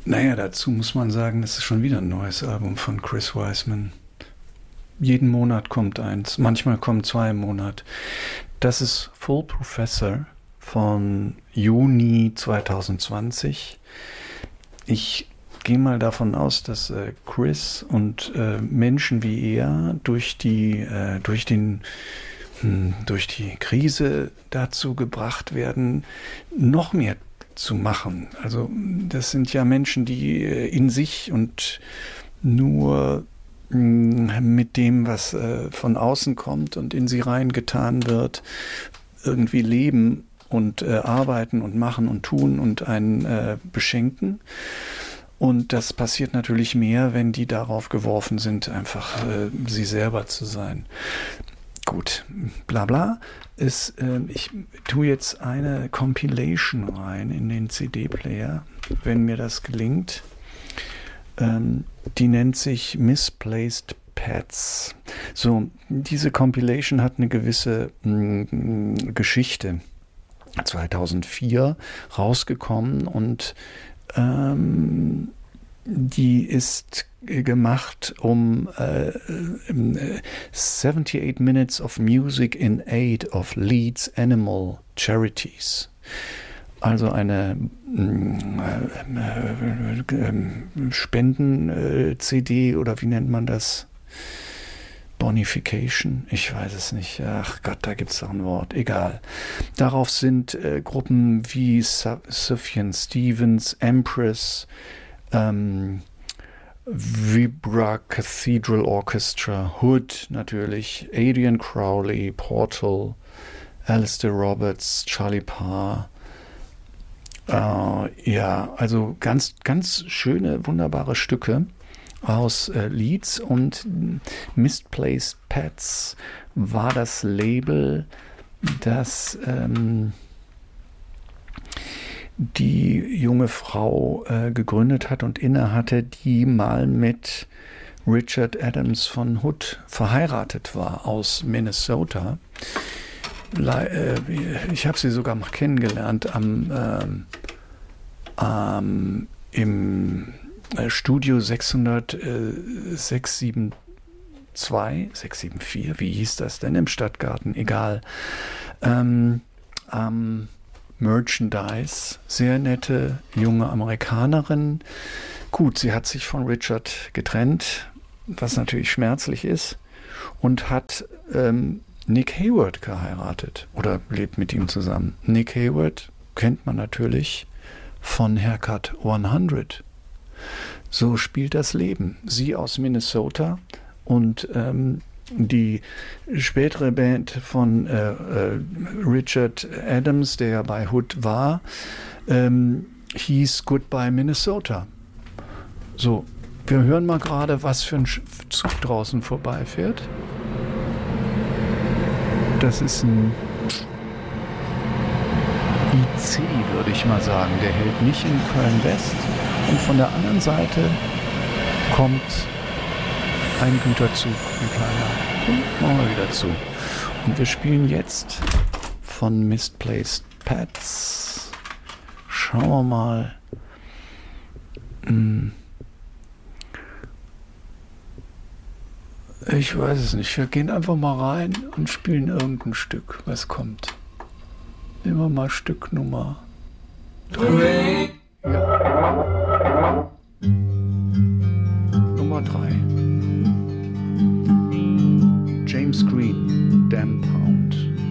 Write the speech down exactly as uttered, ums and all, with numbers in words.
naja, dazu muss man sagen, das ist schon wieder ein neues Album von Chris Wiseman. Jeden Monat kommt eins, manchmal kommen zwei im Monat. Das ist Full Professor von Juni zwanzig zwanzig. Ich gehe mal davon aus, dass äh, Chris und äh, Menschen wie er durch die, äh, durch den, hm, durch die Krise dazu gebracht werden, noch mehr zu machen. Also das sind ja Menschen, die äh, in sich und nur mh, mit dem, was äh, von außen kommt und in sie reingetan wird, irgendwie leben und äh, arbeiten und machen und tun und einen äh, beschenken. Und das passiert natürlich mehr, wenn die darauf geworfen sind, einfach äh, sie selber zu sein. Gut, bla bla. Ist, äh, ich tue jetzt eine Compilation rein in den C D-Player, wenn mir das gelingt. Ähm, die nennt sich Misplaced Pets. So, diese Compilation hat eine gewisse mh, Geschichte. zweitausendvier rausgekommen und ähm, die ist gemacht um äh, äh, seventy-eight Minutes of Music in Aid of Leeds Animal Charities. Also eine äh, äh, Spenden-C D oder wie nennt man das? Bonification? Ich weiß es nicht. Ach Gott, da gibt es doch ein Wort. Egal. Darauf sind äh, Gruppen wie Su- Sufjan Stevens, Empress, ähm, Vibra Cathedral Orchestra, Hood natürlich, Adrian Crowley, Portal, Alistair Roberts, Charlie Parr. Äh, ja, also ganz, ganz schöne, wunderbare Stücke aus äh, Leeds, und Misplaced Pets war das Label, das ähm, die junge Frau äh, gegründet hat und innehatte, die mal mit Richard Adams von Hood verheiratet war, aus Minnesota. Le- äh, ich habe sie sogar noch kennengelernt am, ähm, ähm, im Studio sechshundert, äh, sechs sieben zwei, sechs sieben vier, wie hieß das denn im Stadtgarten? Egal. Ähm, ähm, Merchandise, sehr nette junge Amerikanerin. Gut, sie hat sich von Richard getrennt, was natürlich schmerzlich ist, und hat ähm, Nick Hayward geheiratet oder lebt mit ihm zusammen. Nick Hayward kennt man natürlich von Haircut hundert. So spielt das Leben. Sie aus Minnesota und ähm, die spätere Band von äh, äh, Richard Adams, der ja bei Hood war, ähm, hieß Goodbye Minnesota. So, wir hören mal gerade, was für ein Zug draußen vorbeifährt. Das ist ein I C, würde ich mal sagen. Der hält nicht in Köln-West. Und von der anderen Seite kommt ein Güterzug, ein kleiner. Und machen wir wieder zu. Und wir spielen jetzt von Misplaced Pets. Schauen wir mal. Ich weiß es nicht. Wir gehen einfach mal rein und spielen irgendein Stück, was kommt. Nehmen wir mal Stück Nummer drei. Ja. Nummer drei. James Green, Damn Pound.